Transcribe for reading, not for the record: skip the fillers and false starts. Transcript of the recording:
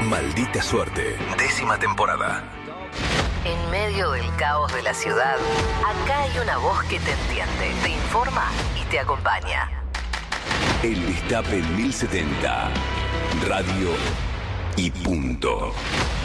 Maldita Suerte, 10ª temporada. En medio del caos de la ciudad, acá hay una voz que te entiende, te informa y te acompaña. El Destape 1070. Radio y punto.